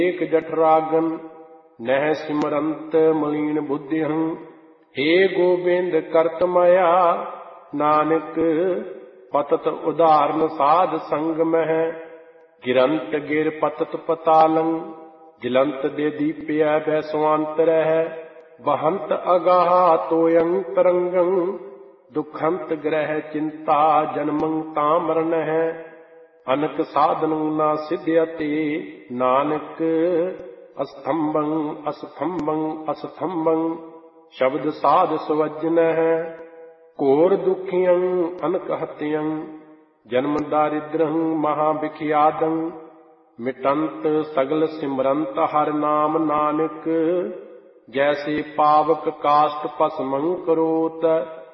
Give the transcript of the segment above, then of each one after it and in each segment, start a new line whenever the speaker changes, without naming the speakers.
एक जठरागन नह सिमरंत मलीन बुद्धिहं। हे गोबिंद करत माया नानक पतत उदाहरण साध संग मह। गिरंत गिर पतत पतालं जिलंत दे दीप्य बैसवांतर है। बहंत अगाह तोयं तरंगं दुखंत ग्रह चिंता जन्मं तामरण है। अनक साधन ना सिद्ध्यते नानक अस्थंभं अस्थंभं अस्थंभं शब्द साध सुवजन है। घोर दुखियं अनक हत्यं जन्म दारिद्रं महाविख्यातं। मिटंत सगल सिमरंत हर नाम नानक जैसे पावक काष्ट भस्मं करोत।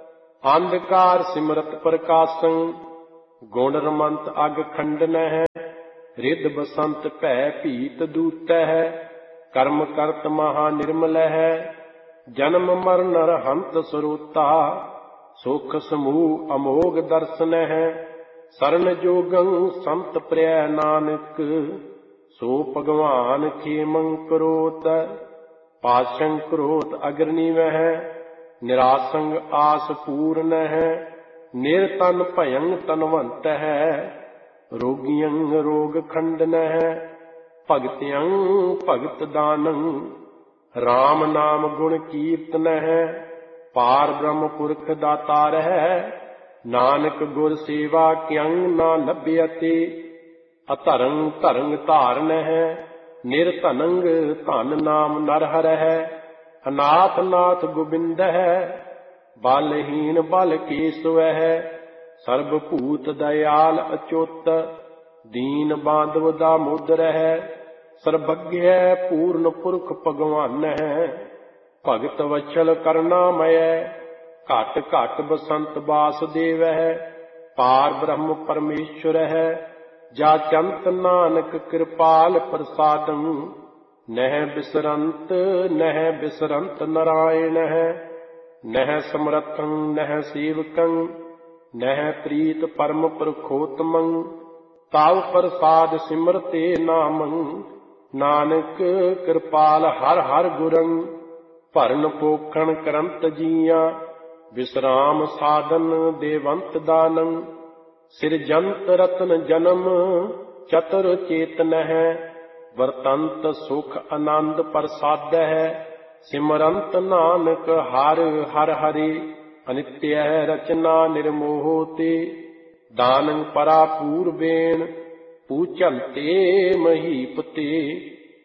अंधकार सिमरत प्रकाशं गुण रमंत अग खंडन है। रिद बसंत भै भीत दूत है। कर्म करत महा निर्मल है। जन्म मरण हंत सरोता सुख समूह अमोघ दर्शन है। शरण जोगं संत प्रिय नानक सो भगवान खेमं करोत। पाशं क्रोध अग्नि वह निरासंग आस पूर्ण है। निरतन भयं तनवंत है। रोगियं रोग खंडन है। भगत्यं भगत दानं राम नाम गुण कीर्तन है। पार ब्रह्म पुरख दातार है। नानक गुर सेवा क्यं ना लभ्यते। अतरंग तरंग धारण है। निर्धनंग धन नाम नरहर है। अनाथ नाथ गोबिंद है। बलहीन बल केशव है। सर्वभूत दयाल अच्युत दीन बांधव दामोदर है। सर्वज्ञ पूर्ण पुरख भगवान है। भगत वत्सल करुणामय घट घट बसंत वासुदेव है। पार ब्रह्म परमेश्वर है। जा चंत नानक कृपाल प्रसादं नह बिसरंत नारायण है। नह समरथं नह सेवकं नह प्रीत परम पुरखोत्तमं। ताव प्रसाद सिमरते नामं नानक कृपाल हर हर गुरं। भरन पोखण करंत जिया विश्राम साधन देवंत दानं। सिरजंत रतन जन्म चतुर चेतन है। वर्तंत सुख आनंद प्रसाद है। सिमरंत नानक हर हर हरि अनित्य रचना निर्मोहते। दानं परा पूर्वेण पूजन्ते महीपते।